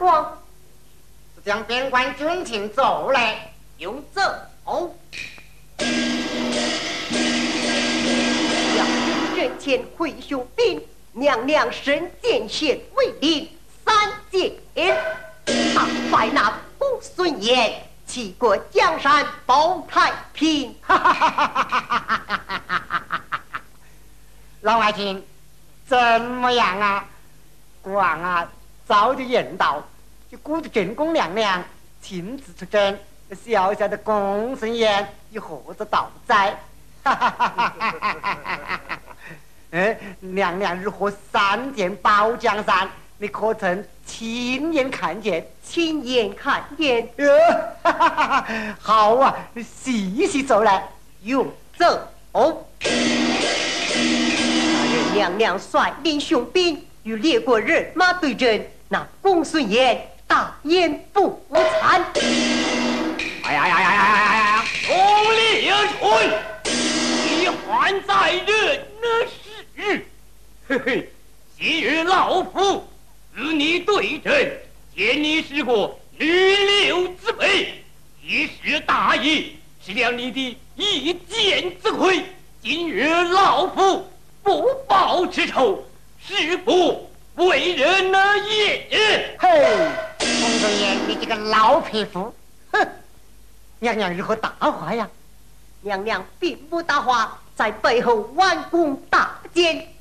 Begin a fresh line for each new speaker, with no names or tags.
况？
是将边关军情奏来，
用奏。要人前会雄兵，娘娘身见贤为令3件，他拜那公孙衍，齐国江山保太平。
老爱卿，怎么样啊？王啊，早就言道，就顾着正宫娘娘亲自出征，小小的公孙衍又何得倒灾？娘娘如何3箭保江山？你可曾亲眼看见？
亲眼看见。
好啊，细细奏来，
用奏。娘娘率领雄兵与列国人马对阵，那公孙衍大言不惭。
统领春，你还在任是？嘿嘿，昔日老夫与你对阵，见你是个女流之辈，一时大意，是了你的一箭之亏。今日老夫不报之仇，誓不为人也。
嘿，公孙衍，你这个老匹夫，哼！娘娘如何大话呀？
娘娘并不大话，在背后弯弓搭箭，